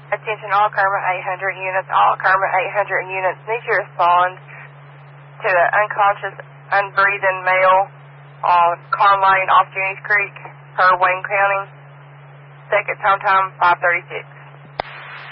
Attention all Kerma 800 units. All Kerma 800 units need to respond to the unconscious, unbreathing male on Carmine off Jenny's Creek, per Wayne County. Second time 536.